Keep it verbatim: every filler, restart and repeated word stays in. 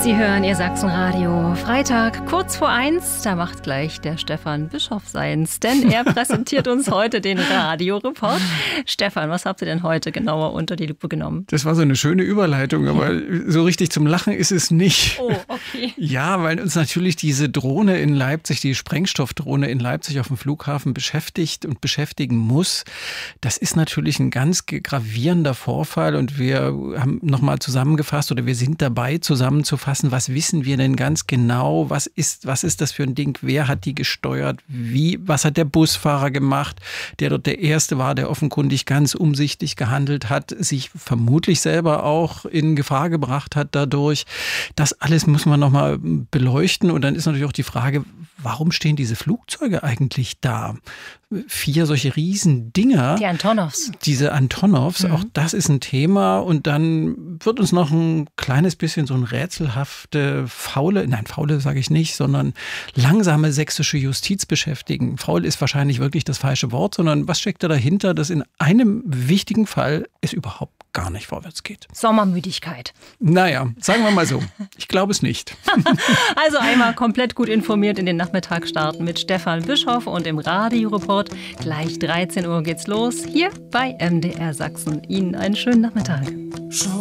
Sie hören Ihr Sachsenradio. Freitag, kurz vor eins, da macht gleich der Stefan Bischoff seins, denn er präsentiert uns heute den Radioreport. Stefan, was habt ihr denn heute genauer unter die Lupe genommen? Das war so eine schöne Überleitung, aber so richtig zum Lachen ist es nicht. Oh, okay. Ja, weil uns natürlich diese Drohne in Leipzig, die Sprengstoffdrohne in Leipzig auf dem Flughafen beschäftigt und beschäftigen muss. Das ist natürlich ein ganz gravierender Vorfall und wir haben nochmal zusammengefasst oder wir sind dabei zusammenzufassen, was wissen wir denn ganz genau, was ist, was ist das für ein Ding, wer hat die gesteuert, wie, was hat der Busfahrer gemacht, der dort der Erste war, der offenkundig ganz umsichtig gehandelt hat, sich vermutlich selber auch in Gefahr gebracht hat dadurch. Das alles muss man nochmal beleuchten und dann ist natürlich auch die Frage, warum stehen diese Flugzeuge eigentlich da? Vier solche riesen Dinger. Die Antonovs. Diese Antonovs, mhm. Auch das ist ein Thema. Und dann wird uns noch ein kleines bisschen so ein rätselhafte, faule, nein, faule sage ich nicht, sondern langsame sächsische Justiz beschäftigen. Faul ist wahrscheinlich wirklich das falsche Wort, sondern was steckt da dahinter, dass in einem wichtigen Fall es überhaupt gar nicht vorwärts geht. Sommermüdigkeit. Naja, sagen wir mal so. Ich glaube es nicht. Also einmal komplett gut informiert in den Nachmittag starten mit Stefan Bischoff und im Radioreport. Gleich dreizehn Uhr geht's los, hier bei M D R Sachsen. Ihnen einen schönen Nachmittag.